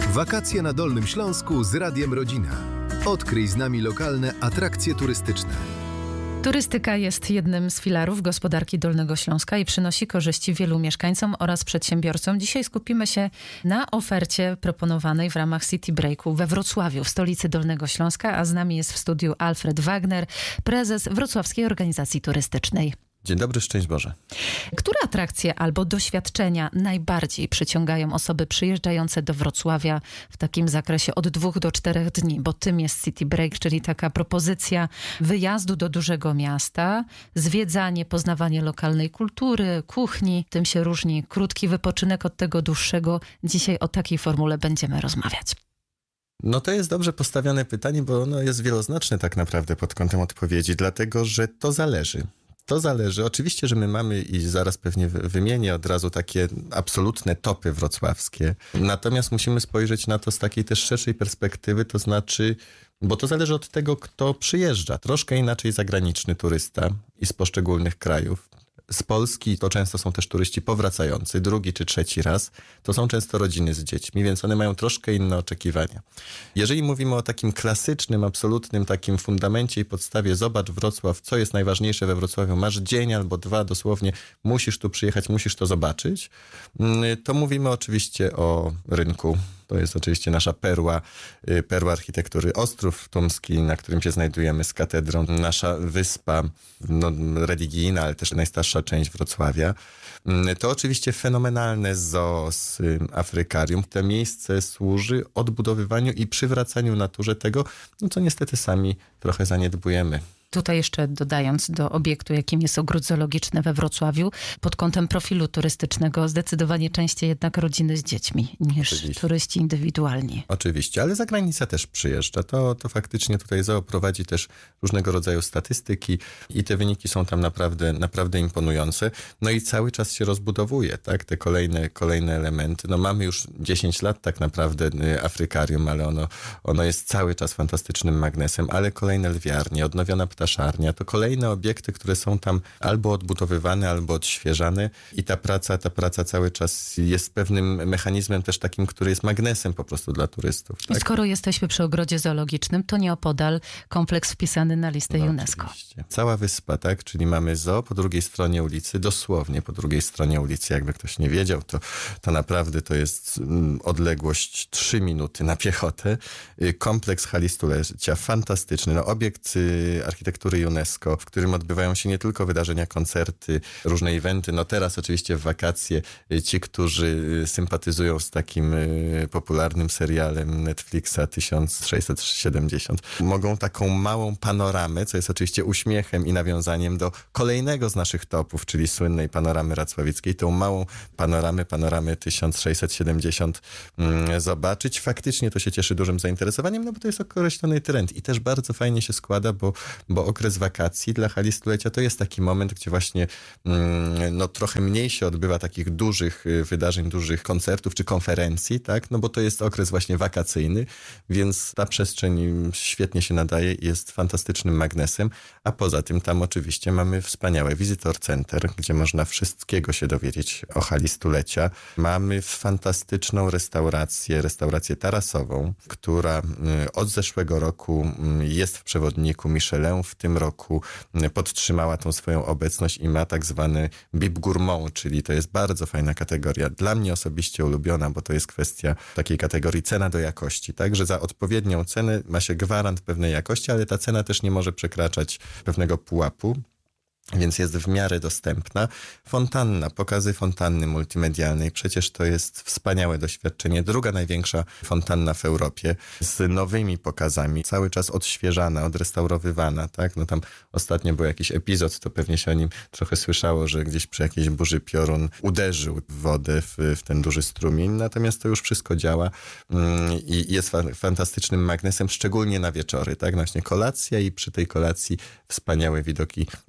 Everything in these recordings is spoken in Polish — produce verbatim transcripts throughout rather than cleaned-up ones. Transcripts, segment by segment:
Wakacje na Dolnym Śląsku z Radiem Rodzina. Odkryj z nami lokalne atrakcje turystyczne. Turystyka jest jednym z filarów gospodarki Dolnego Śląska i przynosi korzyści wielu mieszkańcom oraz przedsiębiorcom. Dzisiaj skupimy się na ofercie proponowanej w ramach City Breaku we Wrocławiu, w stolicy Dolnego Śląska, a z nami jest w studiu Alfred Wagner, prezes Wrocławskiej Organizacji Turystycznej. Dzień dobry, szczęść Boże. Które atrakcje albo doświadczenia najbardziej przyciągają osoby przyjeżdżające do Wrocławia w takim zakresie od dwóch do czterech dni? Bo tym jest City Break, czyli taka propozycja wyjazdu do dużego miasta, zwiedzanie, poznawanie lokalnej kultury, kuchni. Tym się różni krótki wypoczynek od tego dłuższego. Dzisiaj o takiej formule będziemy rozmawiać. No to jest dobrze postawione pytanie, bo ono jest wieloznaczne tak naprawdę pod kątem odpowiedzi, dlatego że to zależy. To zależy. Oczywiście, że my mamy i zaraz pewnie wymienię od razu takie absolutne topy wrocławskie. Natomiast musimy spojrzeć na to z takiej też szerszej perspektywy, to znaczy, bo to zależy od tego, kto przyjeżdża. Troszkę inaczej zagraniczny turysta i z poszczególnych krajów. Z Polski to często są też turyści powracający, drugi czy trzeci raz. To są często rodziny z dziećmi, więc one mają troszkę inne oczekiwania. Jeżeli mówimy o takim klasycznym, absolutnym takim fundamencie i podstawie, zobacz Wrocław, co jest najważniejsze we Wrocławiu, masz dzień albo dwa dosłownie, musisz tu przyjechać, musisz to zobaczyć, to mówimy oczywiście o rynku. To jest oczywiście nasza perła, perła architektury Ostrów Tumski, na którym się znajdujemy z katedrą. Nasza wyspa no, religijna, ale też najstarsza część Wrocławia. To oczywiście fenomenalne zoo z Afrykarium. To miejsce służy odbudowywaniu i przywracaniu naturze tego, no, co niestety sami trochę zaniedbujemy. Tutaj jeszcze dodając do obiektu, jakim jest ogród zoologiczny we Wrocławiu, pod kątem profilu turystycznego zdecydowanie częściej jednak rodziny z dziećmi niż Oczywiście. turyści indywidualni. Oczywiście, ale zagranica też przyjeżdża. To, to faktycznie tutaj zoo prowadzi też różnego rodzaju statystyki i te wyniki są tam naprawdę, naprawdę imponujące. No i cały czas się rozbudowuje, tak? Te kolejne, kolejne elementy. No mamy już dziesięć lat tak naprawdę Afrykarium, ale ono, ono jest cały czas fantastycznym magnesem, ale kolejne lwiarnie, odnowiona ptaszarnia, to kolejne obiekty, które są tam albo odbudowywane, albo odświeżane i ta praca, ta praca cały czas jest pewnym mechanizmem też takim, który jest magnesem po prostu dla turystów. Tak? I skoro jesteśmy przy ogrodzie zoologicznym, to nieopodal kompleks wpisany na listę no, UNESCO. Oczywiście. Cała wyspa, tak? Czyli mamy zoo po drugiej stronie ulicy, dosłownie po drugiej stronie ulicy, jakby ktoś nie wiedział, to, to naprawdę to jest odległość trzy minuty na piechotę. Kompleks hali stulecia, fantastyczny. No, obiekt architektury UNESCO, w którym odbywają się nie tylko wydarzenia, koncerty, różne eventy. No teraz oczywiście w wakacje ci, którzy sympatyzują z takim popularnym serialem Netflixa tysiąc sześćset siedemdziesiąt, mogą taką małą panoramę, co jest oczywiście uśmiechem i nawiązaniem do kolejnego z naszych topów, czyli słynnej panoramy racławickiej, tą małą panoramę, panoramę tysiąc sześćset siedemdziesiąt mm, zobaczyć. Faktycznie to się cieszy dużym zainteresowaniem, no bo to jest określony trend i też bardzo fajnie się składa, bo, bo okres wakacji dla hali stulecia to jest taki moment, gdzie właśnie mm, no, trochę mniej się odbywa takich dużych wydarzeń, dużych koncertów czy konferencji, tak? No bo to jest okres właśnie wakacyjny, więc ta przestrzeń świetnie się nadaje i jest fantastycznym magnesem, a poza tym tam oczywiście mamy wspaniałe Visitor Center, gdzie można wszystkiego się dowiedzieć o hali stulecia. Mamy fantastyczną restaurację, restaurację tarasową, która od zeszłego roku jest w przewodniku Michelin. W tym roku podtrzymała tą swoją obecność i ma tak zwany Bib Gourmand, czyli to jest bardzo fajna kategoria. Dla mnie osobiście ulubiona, bo to jest kwestia takiej kategorii cena do jakości, tak? Że za odpowiednią cenę ma się gwarant pewnej jakości, ale ta cena też nie może przekraczać pewnego pułapu. Więc jest w miarę dostępna. Fontanna, pokazy fontanny multimedialnej. Przecież to jest wspaniałe doświadczenie. Druga największa fontanna w Europie z nowymi pokazami. Cały czas odświeżana, odrestaurowywana, tak? No tam ostatnio był jakiś epizod, to pewnie się o nim trochę słyszało, że gdzieś przy jakiejś burzy piorun uderzył w wodę, w, w ten duży strumień. Natomiast to już wszystko działa mm, i jest fa- fantastycznym magnesem, szczególnie na wieczory, tak? Właśnie kolacja i przy tej kolacji wspaniałe widoki dziesięcio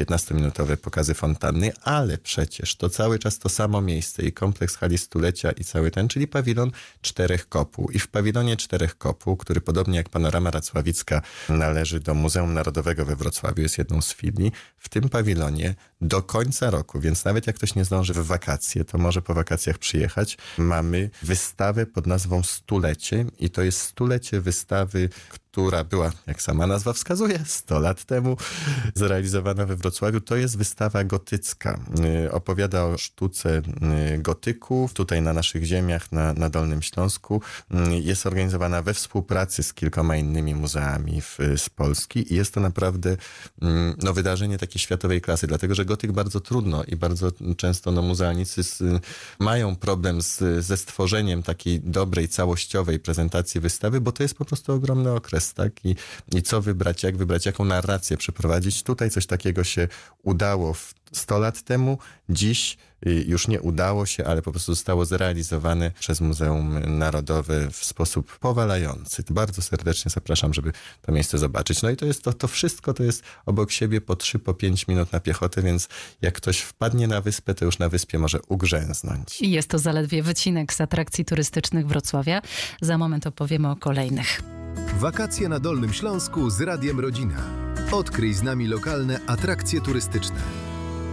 piętnastominutowe pokazy fontanny, ale przecież to cały czas to samo miejsce i kompleks hali stulecia i cały ten, czyli pawilon Czterech Kopuł. I w pawilonie Czterech Kopuł, który podobnie jak Panorama Racławicka należy do Muzeum Narodowego we Wrocławiu, jest jedną z filii, w tym pawilonie do końca roku, więc nawet jak ktoś nie zdąży w wakacje, to może po wakacjach przyjechać, mamy wystawę pod nazwą Stulecie i to jest stulecie wystawy, która była, jak sama nazwa wskazuje, sto lat temu zrealizowana we Wrocławiu. To jest wystawa gotycka. Yy, opowiada o sztuce yy, gotyku. Tutaj na naszych ziemiach, na, na Dolnym Śląsku. Yy, jest organizowana we współpracy z kilkoma innymi muzeami w, z Polski i jest to naprawdę yy, no, wydarzenie takiej światowej klasy, dlatego że gotyk bardzo trudno i bardzo często no, muzealnicy z, yy, mają problem z, ze stworzeniem takiej dobrej, całościowej prezentacji wystawy, bo to jest po prostu ogromny okres. Tak? I, I co wybrać, jak wybrać, jaką narrację przeprowadzić. Tutaj coś takiego się udało w sto lat temu. Dziś już nie udało się, ale po prostu zostało zrealizowane przez Muzeum Narodowe w sposób powalający. Bardzo serdecznie zapraszam, żeby to miejsce zobaczyć. No i to jest to, to wszystko, to jest obok siebie po trzy, po pięć minut na piechotę, więc jak ktoś wpadnie na wyspę, to już na wyspie może ugrzęznąć. I jest to zaledwie wycinek z atrakcji turystycznych Wrocławia. Za moment opowiemy o kolejnych. Wakacje na Dolnym Śląsku z Radiem Rodzina. Odkryj z nami lokalne atrakcje turystyczne.